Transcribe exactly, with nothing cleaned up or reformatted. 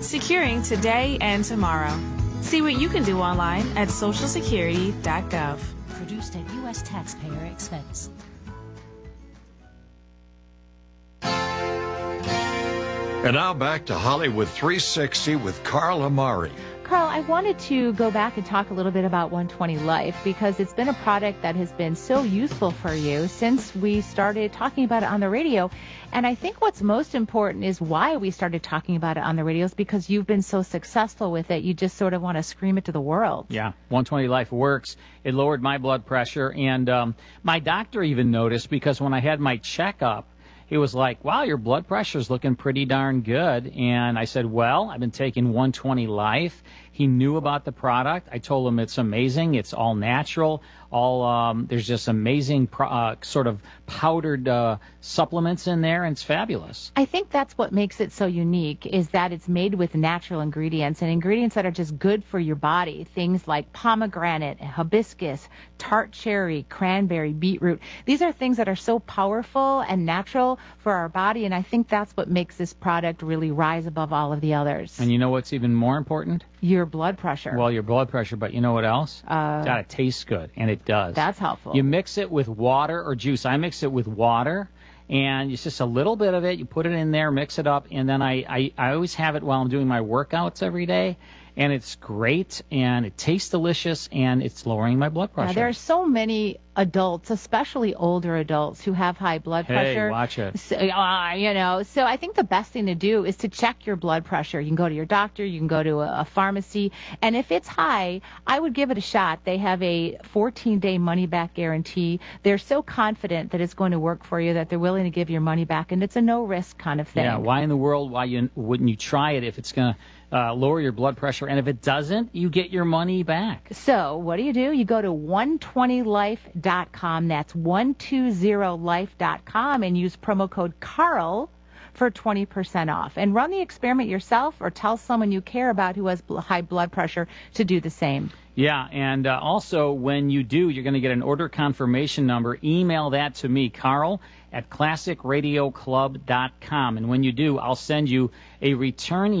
securing today and tomorrow. See what you can do online at social security dot gov. Produced at U S taxpayer expense. And now back to Hollywood three sixty with Carl Amari. Carl, I wanted to go back and talk a little bit about one twenty Life because it's been a product that has been so useful for you since we started talking about it on the radio. And I think what's most important is why we started talking about it on the radio is because you've been so successful with it. You just sort of want to scream it to the world. Yeah, one twenty Life works. It lowered my blood pressure. And um, my doctor even noticed because when I had my checkup, he was like, wow, your blood pressure's looking pretty darn good. And I said, well, I've been taking one twenty Life. He knew about the product. I told him it's amazing. It's all natural. All um, there's just amazing pro- uh, sort of powdered uh, supplements in there, and it's fabulous. I think that's what makes it so unique is that it's made with natural ingredients and ingredients that are just good for your body. Things like pomegranate, hibiscus, tart cherry, cranberry, beetroot. These are things that are so powerful and natural for our body, and I think that's what makes this product really rise above all of the others. And you know what's even more important? Your blood pressure. Well, your blood pressure, but you know what else? Uh, it's gotta taste good, and it does. That's helpful. You mix it with water or juice. I mix it with water, and it's just a little bit of it. You put it in there, mix it up, and then I, I, I always have it while I'm doing my workouts every day, and it's great, and it tastes delicious, and it's lowering my blood pressure. Yeah, there are so many adults, especially older adults, who have high blood hey, pressure. Hey, watch it. So, uh, you know, so I think the best thing to do is to check your blood pressure. You can go to your doctor, you can go to a, a pharmacy, and if it's high, I would give it a shot. They have a fourteen-day money-back guarantee. They're so confident that it's going to work for you that they're willing to give your money back, and it's a no-risk kind of thing. Yeah, why in the world why you, wouldn't you try it if it's going to Uh, lower your blood pressure, and if it doesn't, you get your money back. So what do you do? You go to one twenty life dot com. That's one twenty life dot com and use promo code Carl for twenty percent off. And run the experiment yourself or tell someone you care about who has high blood pressure to do the same. Yeah, and uh, also when you do, you're going to get an order confirmation number. Email that to me, Carl at classic radio club dot com. And when you do, I'll send you a return